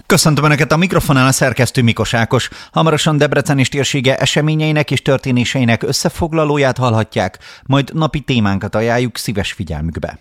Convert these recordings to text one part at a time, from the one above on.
Köszöntöm Önöket, a mikrofonán a szerkesztő Mikos Ákos. Hamarosan Debrecen és térsége eseményeinek és történéseinek összefoglalóját hallhatják, majd napi témánkat ajánljuk szíves figyelmükbe.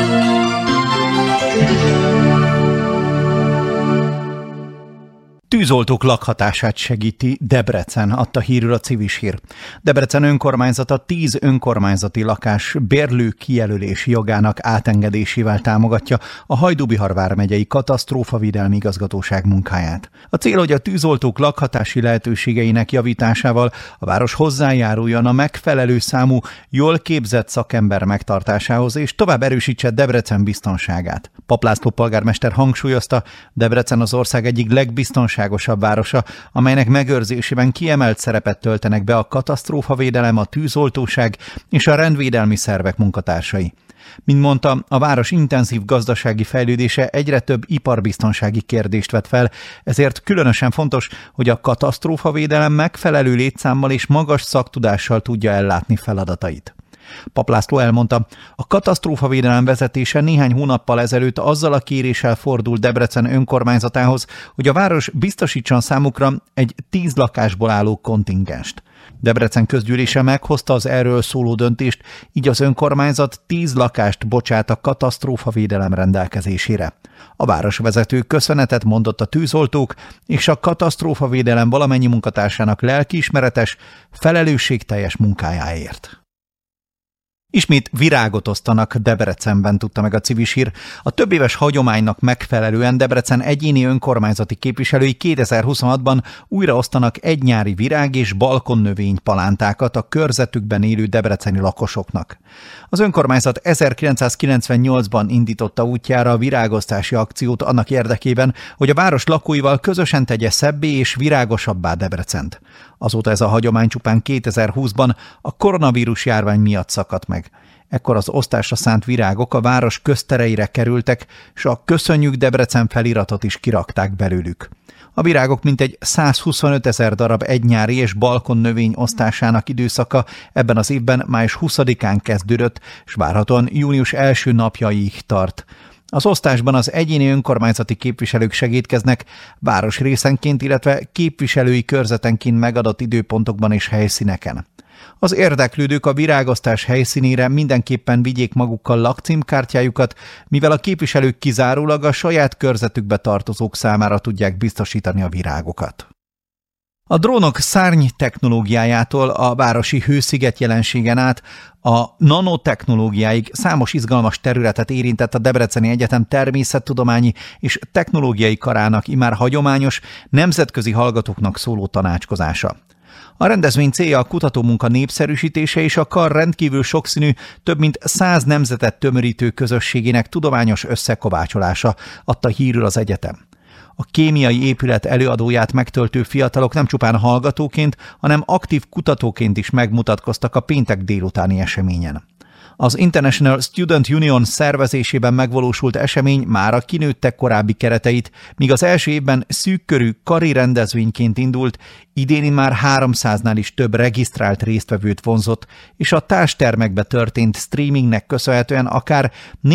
Tűzoltók lakhatását segíti Debrecen, adta hírül a Civis Hír. Debrecen önkormányzata 10 önkormányzati lakás bérlő kijelölési jogának átengedésével támogatja a Hajdú-Bihar vármegyei katasztrófavédelmi igazgatóság munkáját. A cél, hogy a tűzoltók lakhatási lehetőségeinek javításával a város hozzájáruljon a megfelelő számú, jól képzett szakember megtartásához, és tovább erősítse Debrecen biztonságát. Papp László polgármester hangsúlyozta, Debrecen az ország egyik legbiztonságosabb városa, amelynek megőrzésében kiemelt szerepet töltenek be a katasztrófavédelem, a tűzoltóság és a rendvédelmi szervek munkatársai. Mint mondta, a város intenzív gazdasági fejlődése egyre több iparbiztonsági kérdést vet fel, ezért különösen fontos, hogy a katasztrófavédelem megfelelő létszámmal és magas szaktudással tudja ellátni feladatait. Papp László elmondta, a katasztrófavédelem vezetése néhány hónappal ezelőtt azzal a kéréssel fordult Debrecen önkormányzatához, hogy a város biztosítson számukra egy 10 lakásból álló kontingenst. Debrecen közgyűlése meghozta az erről szóló döntést, így az önkormányzat 10 lakást bocsát a katasztrófavédelem rendelkezésére. A városvezető köszönetet mondott a tűzoltók és a katasztrófavédelem valamennyi munkatársának lelkiismeretes, felelősségteljes munkájáért. Ismét virágot osztanak Debrecenben, tudta meg a Civis Hír. A többéves hagyománynak megfelelően Debrecen egyéni önkormányzati képviselői 2026-ban újra osztanak egy nyári virág- és balkonnövény palántákat a körzetükben élő debreceni lakosoknak. Az önkormányzat 1998-ban indította útjára a virágosztási akciót annak érdekében, hogy a város lakóival közösen tegye szebbé és virágosabbá Debrecent. Azóta ez a hagyomány csupán 2020-ban a koronavírus járvány miatt szakadt meg. Ekkor az osztásra szánt virágok a város köztereire kerültek, és a Köszönjük Debrecen feliratot is kirakták belőlük. A virágok mintegy 125 000 darab egynyári és balkonnövény osztásának időszaka ebben az évben május 20-án kezdődött, és várhatóan június első napjaiig tart. Az osztásban az egyéni önkormányzati képviselők segítkeznek városrészenként, illetve képviselői körzetenként megadott időpontokban és helyszíneken. Az érdeklődők a virágosztás helyszínére mindenképpen vigyék magukkal lakcímkártyájukat, mivel a képviselők kizárólag a saját körzetükbe tartozók számára tudják biztosítani a virágokat. A drónok szárny technológiájától a városi hősziget jelenségen át a nanotechnológiáig számos izgalmas területet érintett a Debreceni Egyetem természettudományi és technológiai karának immár hagyományos, nemzetközi hallgatóknak szóló tanácskozása. A rendezvény célja a kutatómunka népszerűsítése és a kar rendkívül sokszínű, több mint 100 nemzetet tömörítő közösségének tudományos összekovácsolása, adta hírül az egyetem. A kémiai épület előadóját megtöltő fiatalok nem csupán hallgatóként, hanem aktív kutatóként is megmutatkoztak a péntek délutáni eseményen. Az International Student Union szervezésében megvalósult esemény mára kinőtte korábbi kereteit, míg az első évben szűkkörű kari rendezvényként indult, idén már 300-nál is több regisztrált résztvevőt vonzott, és a társtermekbe történt streamingnek köszönhetően akár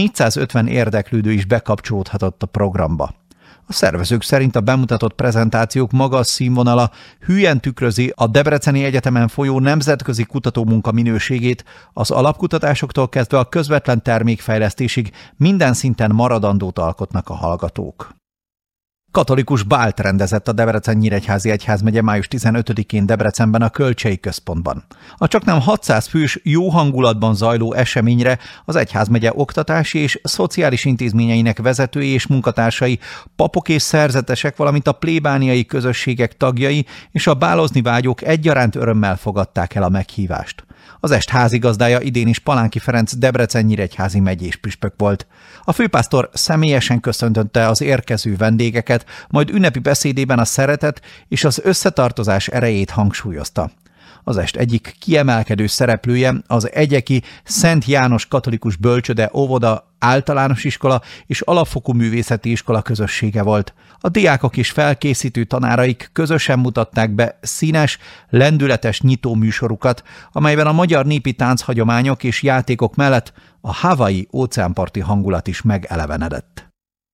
450 érdeklődő is bekapcsolódhatott a programba. A szervezők szerint a bemutatott prezentációk magas színvonala hülyen tükrözi a Debreceni Egyetemen folyó nemzetközi kutatómunka minőségét, az alapkutatásoktól kezdve a közvetlen termékfejlesztésig minden szinten maradandót alkotnak a hallgatók. Katolikus bált rendezett a Debrecen-Nyíregyházi Egyházmegye május 15-én Debrecenben a Kölcsei Központban. A csaknem 600 fős, jó hangulatban zajló eseményre az egyházmegye oktatási és szociális intézményeinek vezetői és munkatársai, papok és szerzetesek, valamint a plébániai közösségek tagjai és a bálozni vágyók egyaránt örömmel fogadták el a meghívást. Az est házigazdája idén is Palánki Ferenc Debrecen-Nyíregyházi megyés püspök volt. A főpásztor személyesen köszöntötte az érkező vendégeket, majd ünnepi beszédében a szeretet és az összetartozás erejét hangsúlyozta. Az est egyik kiemelkedő szereplője az egyeki Szent János Katolikus Bölcsöde Óvoda általános iskola és alapfokú művészeti iskola közössége volt. A diákok és felkészítő tanáraik közösen mutatták be színes, lendületes nyitó műsorukat, amelyben a magyar népi tánchagyományok és játékok mellett a hawaii óceánparti hangulat is megelevenedett.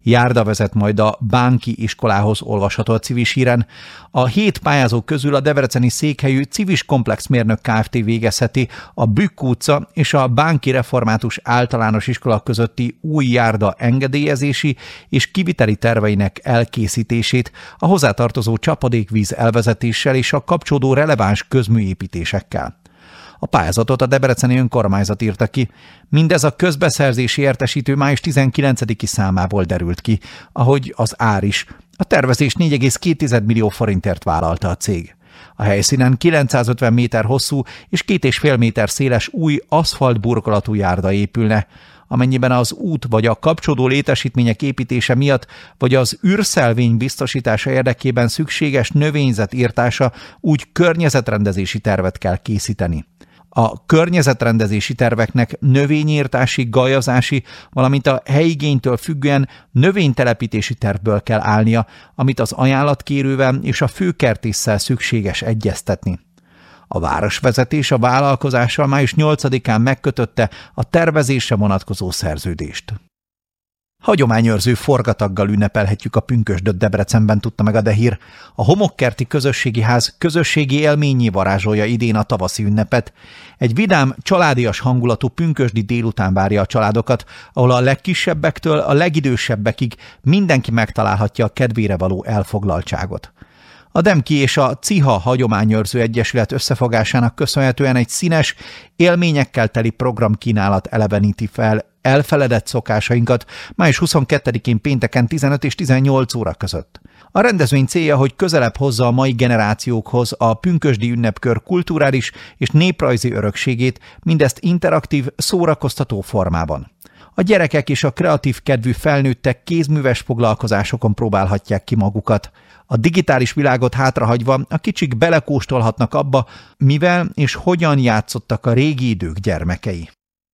járda vezet majd a Bánki iskolához, olvasható a Civis híren. A 7 pályázó közül a debreceni székhelyű Civis Komplex Mérnök Kft. Végezheti a Bükk utca és a Bánki Református Általános Iskola közötti új járda engedélyezési és kiviteli terveinek elkészítését, a hozzátartozó csapadékvíz elvezetéssel és a kapcsolódó releváns közműépítésekkel. A pályázatot a debreceni önkormányzat írta ki. Mindez a közbeszerzési értesítő május 19-i számából derült ki, ahogy az ár is. A tervezés 4,2 millió forintért vállalta a cég. A helyszínen 950 méter hosszú és 2,5 méter széles új aszfaltburkolatú járda épülne. Amennyiben az út vagy a kapcsolódó létesítmények építése miatt, vagy az űrszelvény biztosítása érdekében szükséges növényzet írtása, úgy környezetrendezési tervet kell készíteni. A környezetrendezési terveknek növényírtási, gajazási, valamint a helyigénytől függően növénytelepítési tervből kell állnia, amit az ajánlatkérővel és a főkertésszel szükséges egyeztetni. A városvezetés a vállalkozással május 8-án megkötötte a tervezésre vonatkozó szerződést. Hagyományőrző forgataggal ünnepelhetjük a pünkösdöt Debrecenben, tudta meg a Dehír. A Homokkerti Közösségi Ház közösségi élménnyé varázsolja idén a tavaszi ünnepet. Egy vidám, családias hangulatú pünkösdi délután várja a családokat, ahol a legkisebbektől a legidősebbekig mindenki megtalálhatja a kedvére való elfoglaltságot. A Demki és a Ciha Hagyományőrző Egyesület összefogásának köszönhetően egy színes, élményekkel teli programkínálat eleveníti fel elfeledett szokásainkat május 22-én pénteken 15 és 18 óra között. A rendezvény célja, hogy közelebb hozza a mai generációkhoz a pünkösdi ünnepkör kulturális és néprajzi örökségét, mindezt interaktív, szórakoztató formában. A gyerekek és a kreatív kedvű felnőttek kézműves foglalkozásokon próbálhatják ki magukat. A digitális világot hátrahagyva a kicsik belekóstolhatnak abba, mivel és hogyan játszottak a régi idők gyermekei.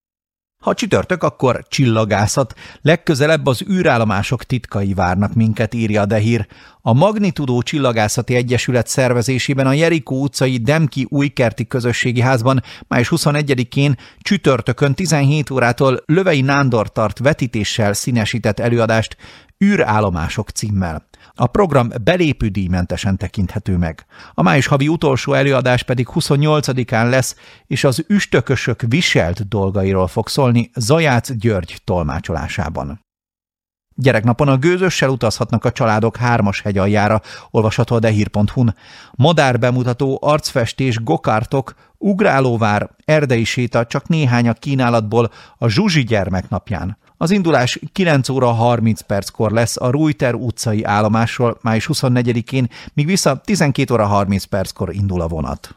Ha csütörtök, akkor csillagászat. Legközelebb az űrállomások titkai várnak minket, írja a Dehír. A Magnitudó Csillagászati Egyesület szervezésében a Jerikó utcai Demki Újkerti Közösségi Házban május 21-én csütörtökön 17 órától Lövei Nándor tart vetítéssel színesített előadást űrállomások címmel. A program belépődíjmentesen tekinthető meg. A május havi utolsó előadás pedig 28-án lesz, és az üstökösök viselt dolgairól fog szólni Zajácz György tolmácsolásában. Gyereknapon a gőzössel utazhatnak a családok Hármas-hegyaljára, olvasható a dehír.hu-n. Madárbemutató, arcfestés, gokártok, ugrálóvár, erdei séta csak néhány a kínálatból a Zsuzsi gyermeknapján. Az indulás 9 óra 30 perckor lesz a Rújter utcai állomásról május 24-én, míg vissza 12 óra 30 perckor indul a vonat.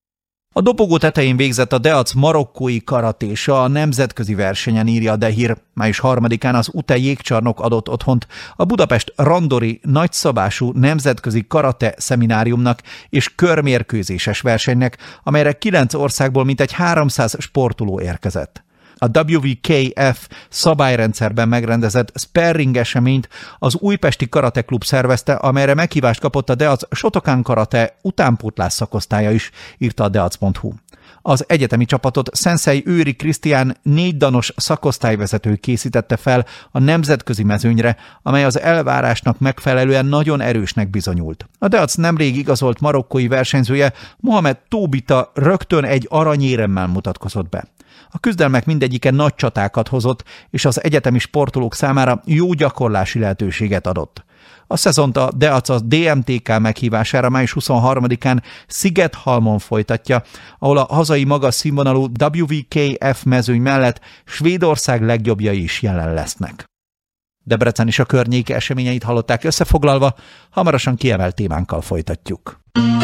A dobogó tetején végzett a Deac marokkói karatésa a nemzetközi versenyen, írja a Dehír. Május 3-án az UTE jégcsarnok adott otthont a Budapest Randori nagyszabású nemzetközi karate szemináriumnak és körmérkőzéses versenynek, amelyre 9 országból mintegy 300 sportoló érkezett. A WKF szabályrendszerben megrendezett sparring eseményt az Újpesti Karate Klub szervezte, amelyre meghívást kapott a Deac Shotokan Karate utánpótlás szakosztálya is, írta a deac.hu. Az egyetemi csapatot Szenszei Őri Krisztián 4 danos szakosztályvezető készítette fel a nemzetközi mezőnyre, amely az elvárásnak megfelelően nagyon erősnek bizonyult. A Deac nemrég igazolt marokkói versenyzője, Mohamed Tóbita rögtön egy aranyéremmel mutatkozott be. A küzdelmek mindegyike nagy csatákat hozott, és az egyetemi sportolók számára jó gyakorlási lehetőséget adott. A szezont a Deac a DMTK meghívására május 23-án Szigethalmon folytatja, ahol a hazai magas színvonalú WKF mezőny mellett Svédország legjobbjai is jelen lesznek. Debrecen és a környéke eseményeit hallották összefoglalva, hamarosan kiemelt témánkkal folytatjuk.